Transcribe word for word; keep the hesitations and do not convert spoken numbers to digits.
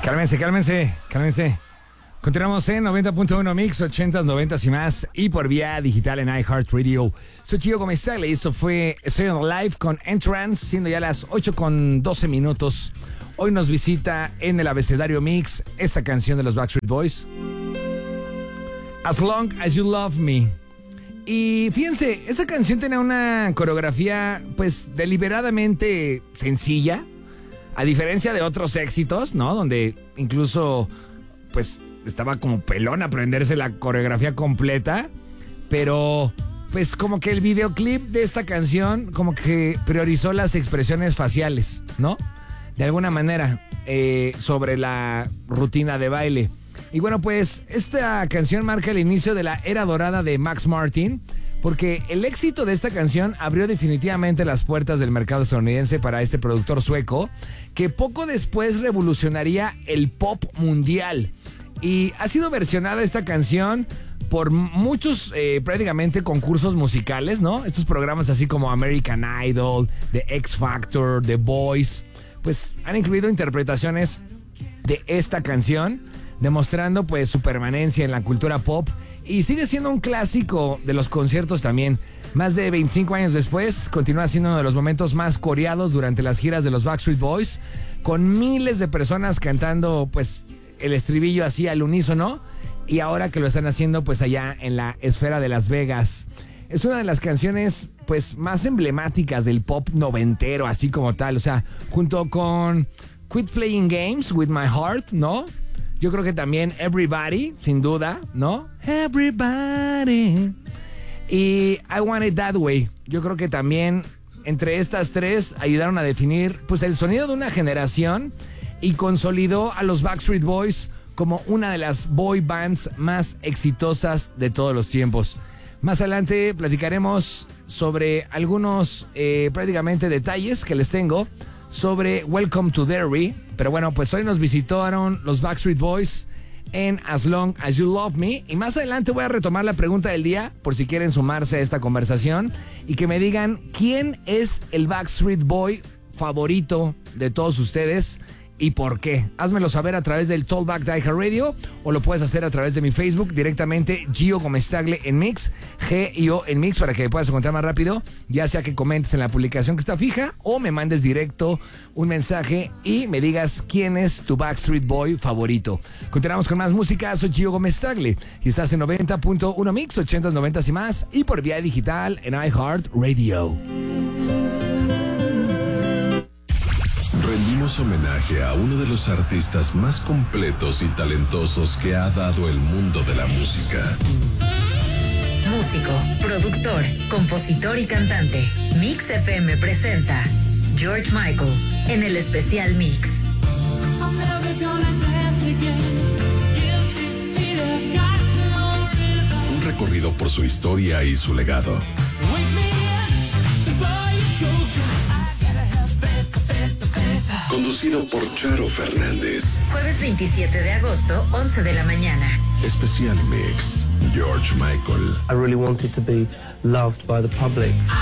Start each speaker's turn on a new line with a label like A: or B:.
A: Cálmense, cálmense, cálmense. Continuamos en noventa punto uno Mix, ochentas, noventas y más, y por vía digital en iHeartRadio. Soy Chico Gómez Tagle y esto fue Stay on Live con Entrance, siendo ya las ocho con doce minutos. Hoy nos visita en el abecedario Mix esta canción de los Backstreet Boys, As Long As You Love Me. Y fíjense, esa canción tenía una coreografía pues deliberadamente sencilla, a diferencia de otros éxitos, ¿no? Donde incluso pues estaba como pelón aprenderse la coreografía completa, pero pues como que el videoclip de esta canción como que priorizó las expresiones faciales, ¿no? De alguna manera, eh, sobre la rutina de baile. Y bueno, pues esta canción marca el inicio de la era dorada de Max Martin, porque el éxito de esta canción abrió definitivamente las puertas del mercado estadounidense para este productor sueco, que poco después revolucionaría el pop mundial. Y ha sido versionada esta canción por muchos eh, prácticamente concursos musicales, ¿no? Estos programas así como American Idol, The X Factor, The Voice, pues han incluido interpretaciones de esta canción, demostrando pues su permanencia en la cultura pop, y sigue siendo un clásico de los conciertos también. Más de veinticinco años después, continúa siendo uno de los momentos más coreados durante las giras de los Backstreet Boys, con miles de personas cantando pues el estribillo así al unísono, y ahora que lo están haciendo pues allá en la esfera de Las Vegas. Es una de las canciones pues más emblemáticas del pop noventero, así como tal, o sea, junto con Quit Playing Games with My Heart, ¿no? Yo creo que también Everybody, sin duda, ¿no? Everybody. Y I Want It That Way. Yo creo que también entre estas tres ayudaron a definir pues el sonido de una generación y consolidó a los Backstreet Boys como una de las boy bands más exitosas de todos los tiempos. Más adelante platicaremos sobre algunos eh, prácticamente detalles que les tengo sobre Welcome to Derry. Pero bueno, pues hoy nos visitaron los Backstreet Boys en As Long As You Love Me. Y más adelante voy a retomar la pregunta del día, por si quieren sumarse a esta conversación, y que me digan quién es el Backstreet Boy favorito de todos ustedes y por qué. Házmelo saber a través del Talkback de iHeartRadio, o lo puedes hacer a través de mi Facebook directamente, Gio Gómez Tagle en Mix, G I O en Mix, para que me puedas encontrar más rápido, ya sea que comentes en la publicación que está fija o me mandes directo un mensaje y me digas quién es tu Backstreet Boy favorito. Continuamos con más música. Soy Gio Gómez Tagle y estás en noventa punto uno Mix, ochentas, noventas y más, y por vía digital en iHeartRadio.
B: Rendimos homenaje a uno de los artistas más completos y talentosos que ha dado el mundo de la música.
C: Músico, productor, compositor y cantante. Mix F M presenta George Michael en el especial Mix.
B: Un recorrido por su historia y su legado. Conducido por Charo Fernández.
C: Jueves veintisiete de agosto, once de la mañana.
B: Especial Mix, George Michael.
D: I really wanted to be loved by the public.